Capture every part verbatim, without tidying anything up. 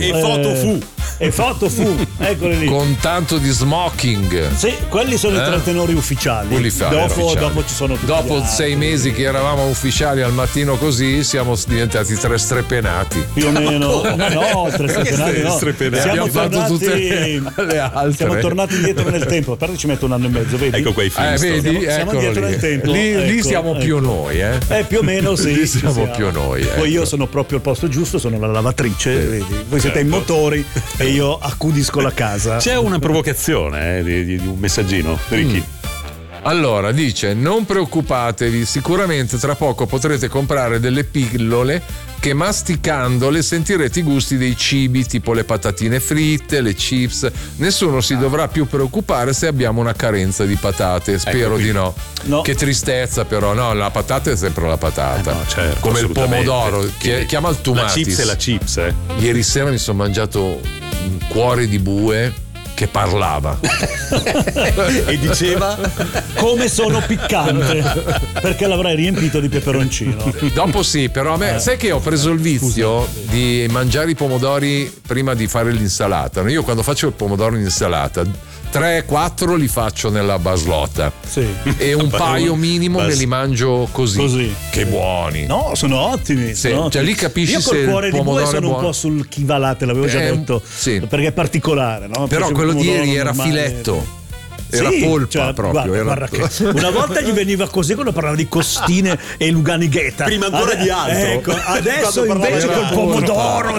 E, e foto fu. E foto fu, eccoli lì. Con tanto di smoking. Sì, quelli sono eh? i trattenori ufficiali. Quelli dopo, ufficiali. dopo ci sono tutti Dopo sei mesi che eravamo ufficiali al mattino così, siamo diventati tre strepenati. Più o meno. Ma no, tre strepenati no. strepenati? Siamo Abbiamo tornati, fatto tutte le altre. Siamo tornati indietro nel tempo, però ci metto un anno e mezzo, vedi? Ecco quei film. Eh, vedi? Siamo, siamo indietro lì. nel tempo. Lì, ecco, lì siamo ecco. più noi, eh? Eh, più o meno sì. Lì siamo siamo. più noi. Ecco. Poi io sono proprio al posto giusto, sono la lavatrice, vedi? Voi siete certo. i motori e io accudisco la casa. C'è una provocazione eh, di, di, di un messaggino, Ricky. Mm. Allora, dice: non preoccupatevi, sicuramente tra poco potrete comprare delle pillole che masticandole sentirete i gusti dei cibi, tipo le patatine fritte, le chips. Nessuno si dovrà più preoccupare se abbiamo una carenza di patate. Spero ecco, di no. no. Che tristezza, però, no, la patata è sempre la patata. Eh no, certo, come il pomodoro. Che, Chiama il tumatis. La chips è la chips, eh. Ieri sera mi sono mangiato un cuore di bue che parlava e diceva come sono piccante, perché l'avrei riempito di peperoncino. Dopo sì, però a me eh. sai che ho preso il vizio Scusa. di mangiare i pomodori prima di fare l'insalata. Io quando faccio il pomodoro in insalata tre quattro li faccio nella baslota, sì. e un paio minimo Bas- me li mangio così, così. Che buoni. No, sono ottimi, sì. sono Cioè, lì capisci io se col cuore il di pomodoro bue sono è buono. un po' sul chi va latte, l'avevo già eh, detto, sì. perché è particolare, no? Però Perché quello di ieri era normale, filetto. Era sì, polpa cioè, proprio. Guarda, era... guarda che una volta gli veniva così quando parlava di costine e luganigheta. Prima ancora Ade- di altro. Ecco, adesso invece col pomodoro.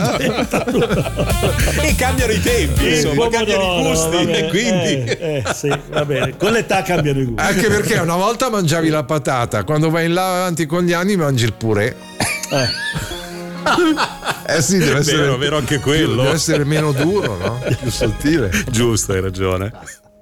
E cambiano i tempi, Il insomma, pomodoro, cambiano i gusti. Vabbè, E quindi. Eh, eh, sì, va bene. Con l'età cambiano i gusti. Anche perché una volta mangiavi la patata, quando vai in là avanti con gli anni mangi il purè. Eh. Eh sì, deve essere vero, vero anche quello. Deve essere meno duro, no? Più sottile. Giusto, hai ragione.